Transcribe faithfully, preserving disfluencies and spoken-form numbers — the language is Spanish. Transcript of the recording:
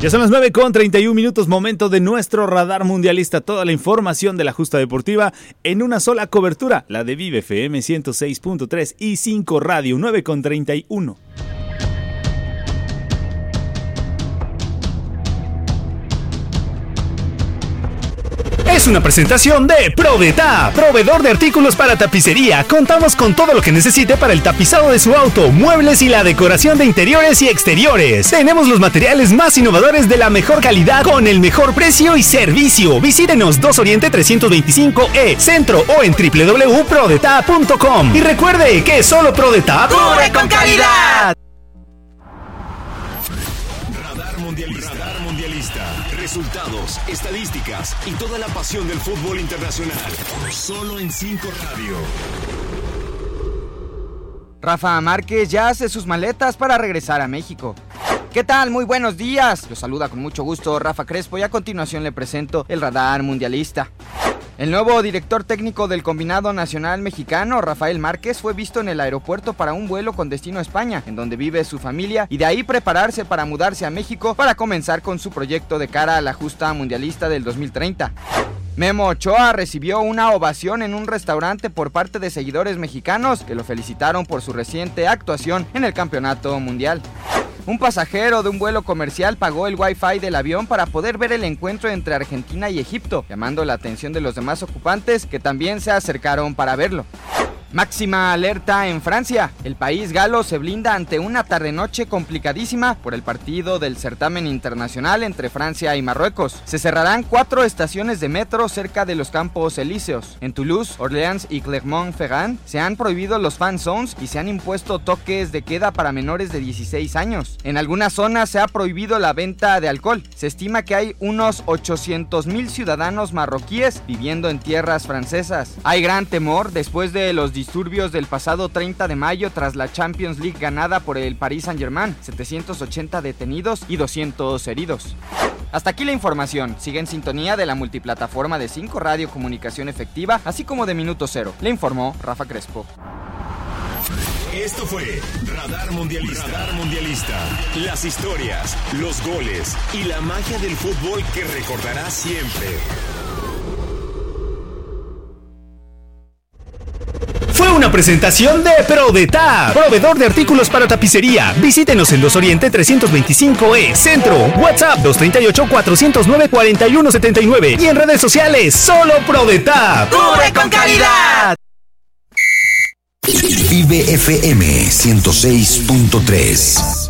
Ya son las nueve con treinta y un minutos, momento de nuestro radar mundialista. Toda la información de la justa deportiva en una sola cobertura, la de Vive F M ciento seis punto tres y cinco Radio. Nueve con treinta y uno. Es una presentación de ProDetap, proveedor de artículos para tapicería. Contamos con todo lo que necesite para el tapizado de su auto, muebles y la decoración de interiores y exteriores. Tenemos los materiales más innovadores de la mejor calidad con el mejor precio y servicio. Visítenos dos Oriente trescientos veinticinco E, Centro o en doble u doble u doble u punto prodetap punto com. Y recuerde que solo ProDetap ¡cubre con calidad! Radar Mundialista. Radar Mundialista. Resultados, estadísticas y toda la pasión del fútbol internacional. Solo en cinco Radio. Rafa Márquez ya hace sus maletas para regresar a México. ¿Qué tal? Muy buenos días. Los saluda con mucho gusto Rafa Crespo y a continuación le presento el Radar Mundialista. El nuevo director técnico del Combinado Nacional Mexicano, Rafael Márquez, fue visto en el aeropuerto para un vuelo con destino a España, en donde vive su familia, y de ahí prepararse para mudarse a México para comenzar con su proyecto de cara a la justa mundialista del dos mil treinta. Memo Ochoa recibió una ovación en un restaurante por parte de seguidores mexicanos que lo felicitaron por su reciente actuación en el Campeonato Mundial. Un pasajero de un vuelo comercial pagó el Wi-Fi del avión para poder ver el encuentro entre Argentina y Egipto, llamando la atención de los demás ocupantes que también se acercaron para verlo. Máxima alerta en Francia. El país galo se blinda ante una tarde-noche complicadísima por el partido del certamen internacional entre Francia y Marruecos. Se cerrarán cuatro estaciones de metro cerca de los Campos Elíseos. En Toulouse, Orléans y Clermont-Ferrand se han prohibido los fan zones y se han impuesto toques de queda para menores de dieciséis años. En algunas zonas se ha prohibido la venta de alcohol. Se estima que hay unos ochocientos mil ciudadanos marroquíes viviendo en tierras francesas. Hay gran temor después de los disturbios del pasado treinta de mayo tras la Champions League ganada por el Paris Saint-Germain, setecientos ochenta detenidos y doscientos heridos. Hasta aquí la información. Sigue en sintonía de la multiplataforma de cinco Radio Comunicación Efectiva, así como de Minuto Cero. Le informó Rafa Crespo. Esto fue Radar Mundialista. Radar Mundialista. Las historias, los goles y la magia del fútbol que recordarás siempre. Fue una presentación de ProDetap, proveedor de artículos para tapicería. Visítenos en dos Oriente trescientos veinticinco E, Centro, WhatsApp dos tres ocho, cuatro cero nueve, cuatro uno siete nueve y en redes sociales, solo ProDetap. ¡cubre con calidad! Vive F M ciento seis punto tres.